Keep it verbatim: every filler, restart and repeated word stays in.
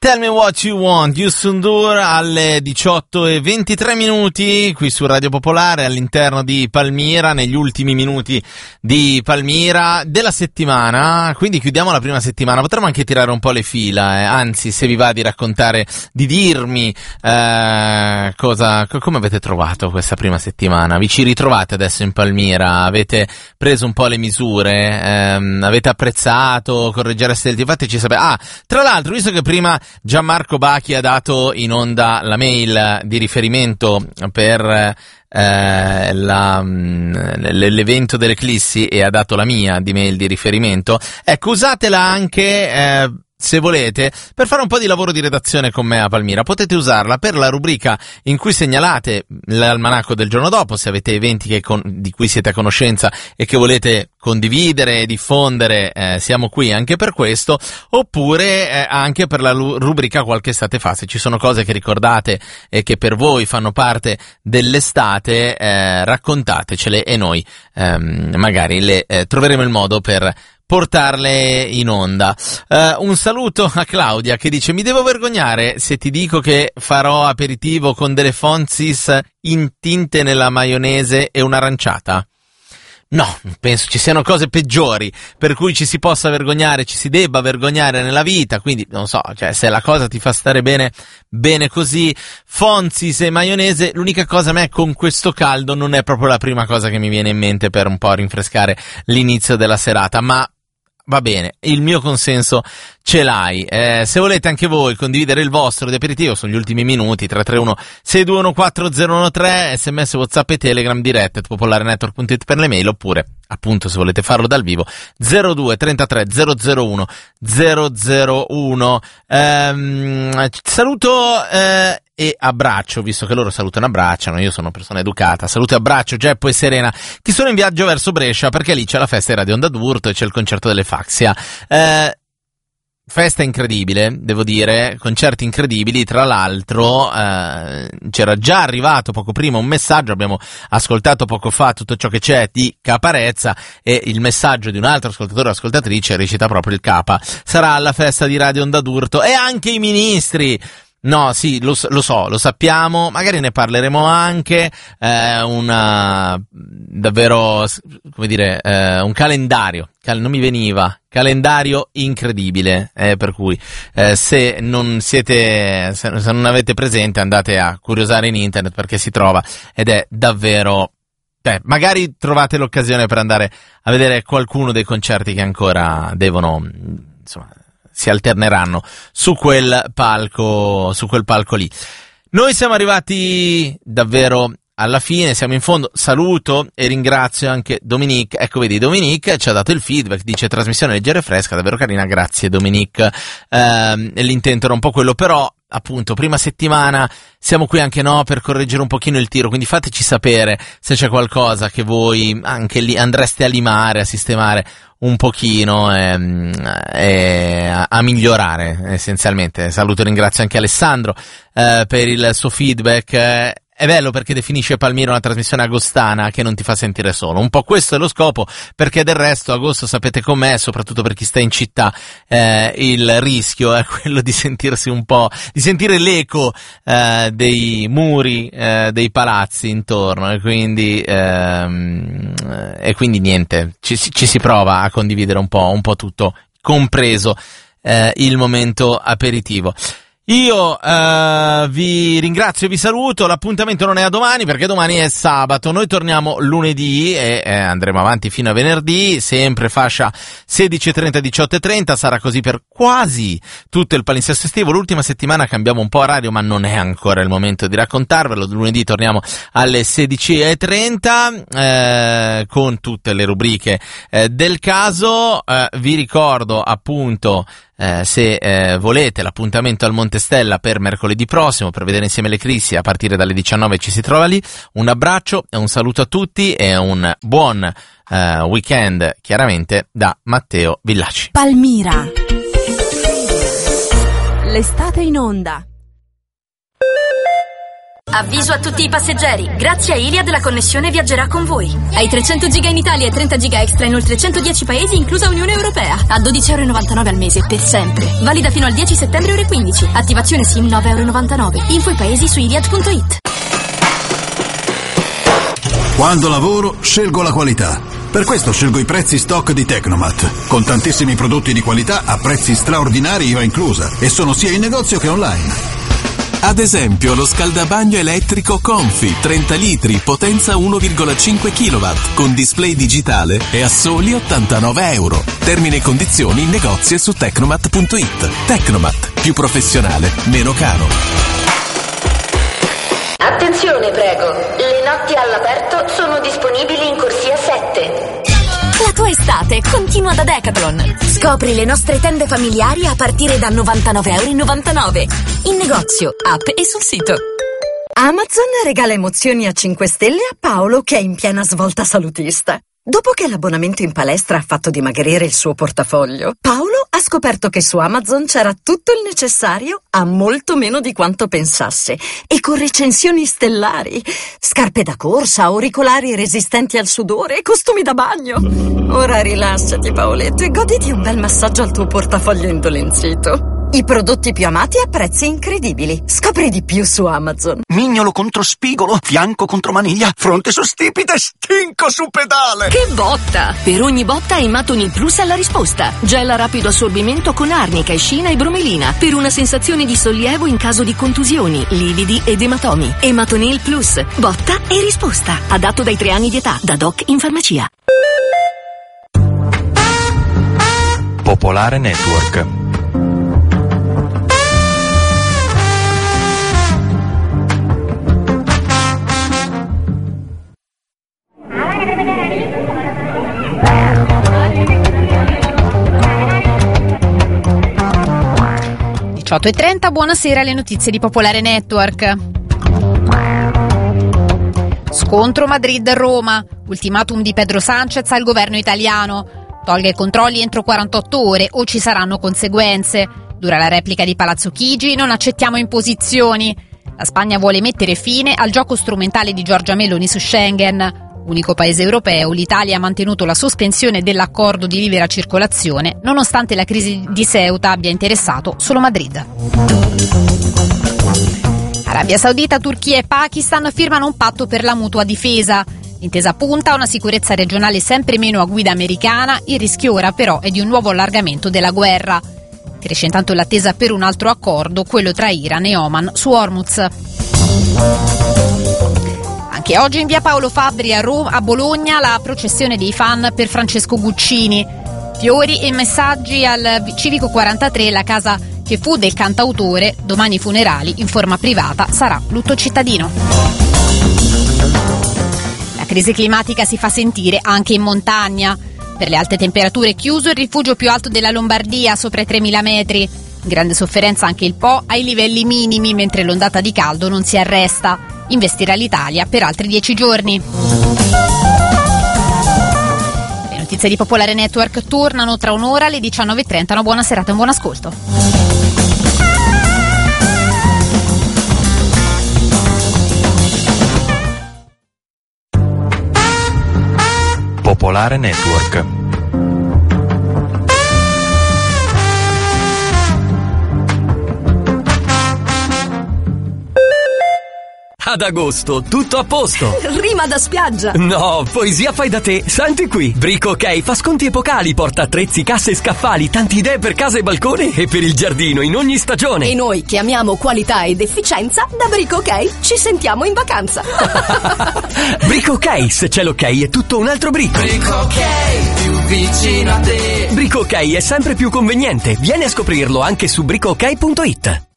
Tell Me What You Want, Youssou N'Dour alle diciotto e ventitré minuti qui su Radio Popolare all'interno di Palmira, negli ultimi minuti di Palmira della settimana, quindi chiudiamo la prima settimana. Potremmo anche tirare un po' le fila, eh. Anzi, se vi va di raccontare, di dirmi eh, cosa, come avete trovato questa prima settimana. Vi ci ritrovate adesso in Palmira? Avete preso un po' le misure? Ehm, avete apprezzato? Correggereste il fateci sapere. Ah, tra l'altro, visto che prima Gianmarco Bachi ha dato in onda la mail di riferimento per eh, la, l'evento dell'Eclissi e ha dato la mia di mail di riferimento, ecco, usatela anche eh, se volete, per fare un po' di lavoro di redazione con me a Palmira. Potete usarla per la rubrica in cui segnalate l'almanacco del giorno dopo, se avete eventi che con, di cui siete a conoscenza e che volete condividere e diffondere, eh, siamo qui anche per questo, oppure eh, anche per la rubrica qualche estate fa. Se ci sono cose che ricordate e che per voi fanno parte dell'estate, eh, raccontatecele e noi ehm, magari le eh, troveremo il modo per portarle in onda. Uh, un saluto a Claudia che dice: mi devo vergognare se ti dico che farò aperitivo con delle Fonzis intinte nella maionese e un'aranciata? No, penso ci siano cose peggiori per cui ci si possa vergognare, ci si debba vergognare nella vita, quindi non so, cioè se la cosa ti fa stare bene, bene così. Fonzis e maionese, l'unica cosa a me con questo caldo non è proprio la prima cosa che mi viene in mente per un po' rinfrescare l'inizio della serata, ma va bene, il mio consenso ce l'hai. Eh, se volete anche voi condividere il vostro di aperitivo, sono gli ultimi minuti, tre tre uno sei due uno quattro zero uno tre, sms, whatsapp e telegram, dirette popolarenetwork punto it per le mail, oppure appunto se volete farlo dal vivo zero due trentatré zero zero uno zero zero uno. Ehm, saluto eh, e abbraccio, visto che loro salutano e abbracciano, io sono una persona educata, saluto e abbraccio Geppo e Serena che sono in viaggio verso Brescia perché lì c'è la festa di Radio Onda d'Urto e c'è il concerto delle Faxia. Eh, Festa incredibile, devo dire, concerti incredibili. Tra l'altro eh, c'era già arrivato poco prima un messaggio, abbiamo ascoltato poco fa Tutto ciò che c'è di Caparezza, e il messaggio di un altro ascoltatore o ascoltatrice recita proprio il Capa: sarà alla festa di Radio Onda d'Urto e anche i ministri. No, sì, lo, lo so, lo sappiamo, magari ne parleremo anche, eh, una, davvero, come dire, eh, un calendario, cal- non mi veniva, calendario incredibile, eh, per cui, eh, se non siete, se, se non avete presente andate a curiosare in internet perché si trova ed è davvero, beh, magari trovate l'occasione per andare a vedere qualcuno dei concerti che ancora devono, insomma, si alterneranno su quel palco, su quel palco lì. Noi siamo arrivati davvero alla fine, siamo in fondo. Saluto e ringrazio anche Dominique. Ecco, vedi, Dominique ci ha dato il feedback, dice: trasmissione leggera e fresca, davvero carina, grazie Dominique. Ehm, l'intento era un po' quello, però appunto prima settimana siamo qui anche no per correggere un pochino il tiro, quindi fateci sapere se c'è qualcosa che voi anche lì andreste a limare, a sistemare un pochino e, e a, a migliorare essenzialmente. Saluto e ringrazio anche Alessandro eh, per il suo feedback. Eh, È bello perché definisce Palmira una trasmissione agostana che non ti fa sentire solo. Un po' questo è lo scopo, perché del resto agosto, sapete com'è, soprattutto per chi sta in città, eh, il rischio è quello di sentirsi un po', di sentire l'eco eh, dei muri, eh, dei palazzi intorno, e quindi ehm, e quindi niente, ci, ci si prova a condividere un po', un po' tutto, compreso eh, il momento aperitivo. Io uh, vi ringrazio e vi saluto. L'appuntamento non è a domani perché domani è sabato. Noi torniamo lunedì e eh, andremo avanti fino a venerdì, sempre fascia sedici e trenta diciotto e trenta. Sarà così per quasi tutto il palinsesto estivo. L'ultima settimana cambiamo un po' orario, ma non è ancora il momento di raccontarvelo. Lunedì torniamo alle sedici e trenta eh, con tutte le rubriche eh, del caso. Eh, vi ricordo appunto Eh, se eh, volete l'appuntamento al Montestella per mercoledì prossimo per vedere insieme le Crissi, a partire dalle diciannove ci si trova lì. Un abbraccio e un saluto a tutti e un buon eh, weekend chiaramente da Matteo Villaci. Palmira, l'estate in onda. Avviso a tutti i passeggeri. Grazie a Iliad la connessione viaggerà con voi. Hai trecento giga in Italia e trenta giga extra in oltre centodieci paesi, inclusa Unione Europea. A dodici euro e novantanove al mese, per sempre. Valida fino al dieci settembre ore quindici. Attivazione SIM nove euro e novantanove. Info i paesi su iliad punto it. Quando lavoro, scelgo la qualità. Per questo scelgo i prezzi stock di Tecnomat, con tantissimi prodotti di qualità a prezzi straordinari I V A inclusa, e sono sia in negozio che online. Ad esempio lo scaldabagno elettrico Confi, trenta litri, potenza uno virgola cinque chilowatt, con display digitale e a soli ottantanove euro. Termini e condizioni in negozio e su tecnomat punto it. Tecnomat, più professionale, meno caro. Attenzione, prego. Le notti all'aperto sono disponibili in corsia sette. La tua estate continua da Decathlon. Scopri le nostre tende familiari a partire da novantanove euro e novantanove. In negozio, app e sul sito. Amazon regala emozioni a cinque stelle a Paolo, che è in piena svolta salutista. Dopo che l'abbonamento in palestra ha fatto dimagrire il suo portafoglio, Paolo ha scoperto che su Amazon c'era tutto il necessario a molto meno di quanto pensasse, e con recensioni stellari. Scarpe da corsa, auricolari resistenti al sudore e costumi da bagno. Ora rilassati, Paoletto, e goditi un bel massaggio al tuo portafoglio indolenzito. I prodotti più amati a prezzi incredibili. Scopri di più su Amazon. Mignolo contro spigolo, fianco contro maniglia, fronte su stipite, stinco su pedale. Che botta! Per ogni botta Ematonil Plus ha la risposta. Gel a rapido assorbimento con arnica, escina e bromelina, per una sensazione di sollievo in caso di contusioni, lividi ed ematomi. Ematonil Plus. Botta e risposta. Adatto dai tre anni di età. Da Doc in farmacia. Popolare Network. diciotto e trenta, buonasera, le notizie di Popolare Network. Scontro Madrid-Roma, ultimatum di Pedro Sánchez al governo italiano. Tolga i controlli entro quarantotto ore o ci saranno conseguenze. Dura la replica di Palazzo Chigi, non accettiamo imposizioni. La Spagna vuole mettere fine al gioco strumentale di Giorgia Meloni su Schengen. Unico paese europeo, l'Italia ha mantenuto la sospensione dell'accordo di libera circolazione, nonostante la crisi di Ceuta abbia interessato solo Madrid. Arabia Saudita, Turchia e Pakistan firmano un patto per la mutua difesa. L'intesa punta a una sicurezza regionale sempre meno a guida americana, il rischio ora però è di un nuovo allargamento della guerra. Cresce intanto l'attesa per un altro accordo, quello tra Iran e Oman su Hormuz. Anche oggi in via Paolo Fabbri a, Roma, a Bologna la processione dei fan per Francesco Guccini. Fiori e messaggi al Civico quarantatré, la casa che fu del cantautore. Domani funerali in forma privata, sarà lutto cittadino. La crisi climatica si fa sentire anche in montagna. Per le alte temperature chiuso il rifugio più alto della Lombardia, sopra i tremila metri. In grande sofferenza anche il Po ai livelli minimi, mentre l'ondata di caldo non si arresta. Investirà l'Italia per altri dieci giorni. Le notizie di Popolare Network tornano tra un'ora alle diciannove e trenta. Una buona serata e un buon ascolto. Popolare Network. Ad agosto, tutto a posto. Rima da spiaggia. No, poesia fai da te. Senti qui. Brico OK fa sconti epocali, porta attrezzi, casse e scaffali, tante idee per casa e balcone e per il giardino in ogni stagione. E noi che amiamo qualità ed efficienza, da Brico OK ci sentiamo in vacanza. Brico OK, se c'è l'ok è tutto un altro brico. Brico OK, più vicino a te. Brico OK è sempre più conveniente. Vieni a scoprirlo anche su brico ok punto it.